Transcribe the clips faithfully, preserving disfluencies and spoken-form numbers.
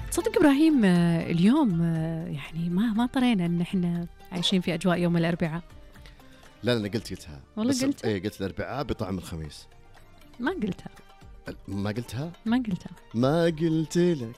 صدق إبراهيم اليوم يعني ما ما طرينا إن إحنا عايشين في أجواء يوم الأربعاء. لا أنا قلت قلتها والله قلتها. إيه قلت الأربعاء بطعم الخميس. ما قلتها. ما قلتها. ما قلتها. ما قلت لك.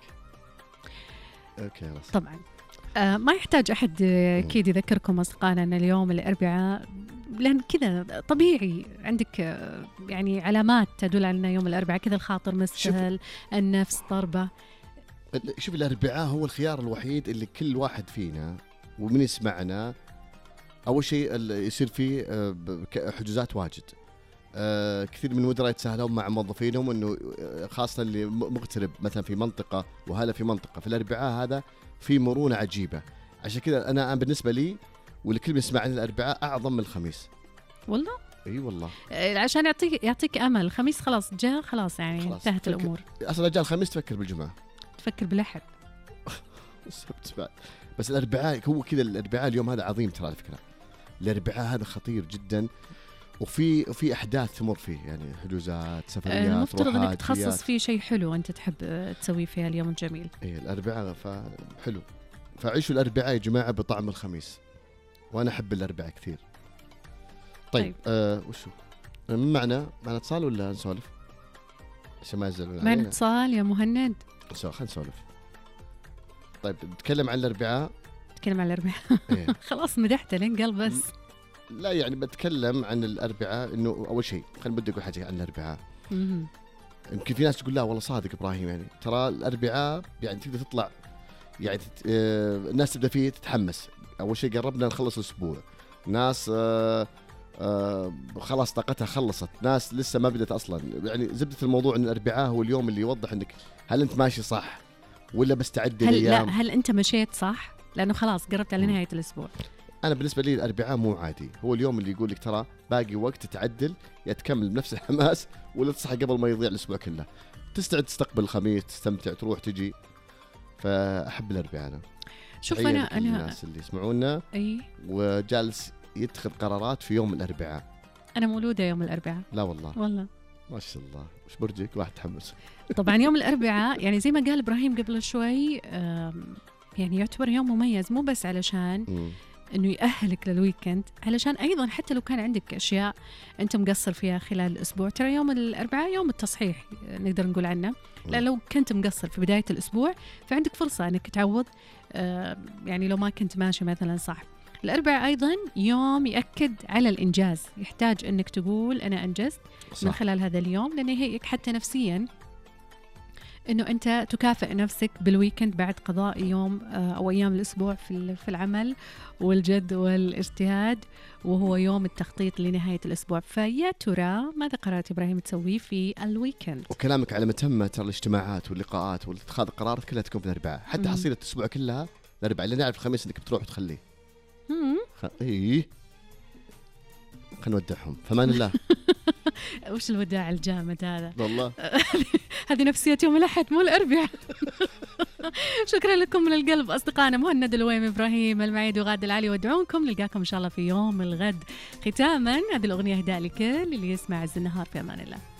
أوكي خلاص. طبعا آه ما يحتاج أحد أكيد يذكركم أصدقائنا أن اليوم الأربعاء، لأن كذا طبيعي عندك يعني علامات تدل على أن يوم الأربعاء كذا الخاطر مستهل، النفس طربة. شوف الأربعاء هو الخيار الوحيد اللي كل واحد فينا ومن يسمعنا أول شيء يصير فيه حجوزات واجد. كثير من المدراء يتساهلون مع موظفينهم إنه خاصة اللي مغترب مثلا في منطقة وهلا في منطقة، في الأربعاء هذا في مرونة عجيبة. عشان كذا أنا بالنسبة لي والكل يسمع عن الأربعاء أعظم من الخميس. والله؟ اي والله. عشان يعطيك يعطيك امل. الخميس خلاص جاء خلاص يعني انتهت الامور. اصلا جاء الخميس تفكر بالجمعه، تفكر بالاحد، السبت بعد. بس الاربعاء هو كذا، الاربعاء اليوم هذا عظيم ترى على فكره. الاربعاء هذا خطير جدا، وفي في احداث تمر فيه يعني حجوزات سفريات. المفترض انك تخصص فيه شيء حلو انت تحب تسوي فيها اليوم الجميل. اي الاربعاء فحلو، فعيشوا الاربعاء يا جماعه بطعم الخميس، وانا احب الاربعاء كثير. طيب, طيب. آه وشو معنا معنا اتصال ولا نسولف عشان ما يزعلون علينا؟ معنا اتصال يا مهند. خلينا نسولف. طيب نتكلم عن الاربعاء. نتكلم عن الاربعاء. إيه؟ خلاص مدحت لين قلب بس. لا يعني بتكلم عن الاربعاء انه اول شيء خلينا بدي اقول حاجه عن الاربعاء. يمكن في ناس تقول لا والله صادق ابراهيم، يعني ترى الاربعاء يعني تقدر تطلع يعني آه الناس تبدا فيه تتحمس. اول شيء قربنا نخلص الاسبوع، ناس آه آه خلاص طاقتها خلصت، ناس لسه ما بدت أصلا. يعني زبدة الموضوع أن الأربعاء هو اليوم اللي يوضح أنك هل أنت ماشي صح ولا بستعد هل الأيام. لا هل أنت مشيت صح لأنه خلاص قربت على نهاية الأسبوع. أنا بالنسبة لي الأربعاء مو عادي، هو اليوم اللي يقول لك ترى باقي وقت تعدل، يا تكمل بنفس الحماس ولا تصحى قبل ما يضيع الأسبوع كله، تستعد تستقبل الخميس، تستمتع، تروح تجي. فأحب الأربعاء أنا. شوف أنا أنا الناس اللي يسمعونا أي وجالس يتخذ قرارات في يوم الأربعاء. أنا مولودة يوم الأربعاء. لا والله. والله. ما شاء الله. وش برجك؟ واحد تحمس. طبعا يوم الأربعاء يعني زي ما قال إبراهيم قبل شوي يعني يعتبر يوم مميز، مو بس علشان م. إنه يأهلك للويكند، علشان أيضا حتى لو كان عندك أشياء أنت مقصر فيها خلال الأسبوع، ترى يوم الأربعاء يوم التصحيح نقدر نقول عنه. لا لو كنت مقصر في بداية الأسبوع فعندك فرصة أنك تعوض، يعني لو ما كنت ماشي مثلا صح. الأربعاء أيضا يوم يأكد على الإنجاز، يحتاج أنك تقول أنا أنجزت صح. من خلال هذا اليوم، لأنه هيك حتى نفسيا أنه أنت تكافئ نفسك بالويكند بعد قضاء يوم أو أيام الأسبوع في في العمل والجد والاجتهاد، وهو يوم التخطيط لنهاية الأسبوع. فيا ترى ماذا قررت إبراهيم تسوي في الويكند؟ وكلامك على متمة ترى الاجتماعات واللقاءات والاتخاذ القرارات كلها تكون في الأربعاء، حتى حصيلة الأسبوع كلها الأربعاء، لأن نعرف الخميس إنك بتروح وتخليه. خ... إيه خلنا نودعهم فمان الله. وش الوداع الجامد هذا والله. هذه نفسية يوم الأحد مو الأربعاء. شكرا لكم من القلب أصدقائنا مهند الويم، إبراهيم المعيد، وغاد العلي، ودعونكم نلقاكم إن شاء الله في يوم الغد. ختاما هذه الأغنية هداء لكل اللي يسمع عز النهار. في أمان الله.